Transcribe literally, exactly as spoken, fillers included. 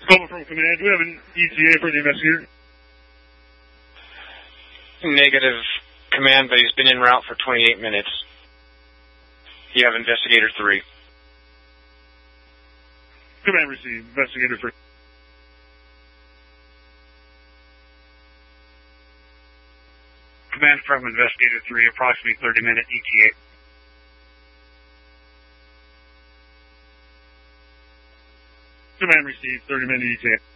Call from command. Do we have an E T A for the investigator? Negative, command, but he's been en route for twenty-eight minutes. You have investigator three. Command received. Investigator three. Command from investigator three, approximately thirty minute E T A. Command received. thirty minute E T A.